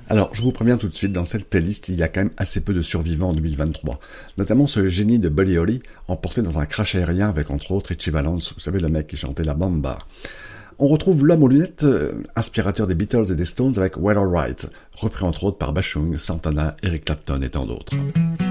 Alors, je vous préviens tout de suite, dans cette playlist, il y a quand même assez peu de survivants en 2023. Notamment ce génie de Buddy Holly, emporté dans un crash aérien avec entre autres Richie Valens, vous savez le mec qui chantait la Bamba. On retrouve l'homme aux lunettes, inspirateur des Beatles et des Stones avec Well Alright, repris entre autres par Bashung, Santana, Eric Clapton et tant d'autres.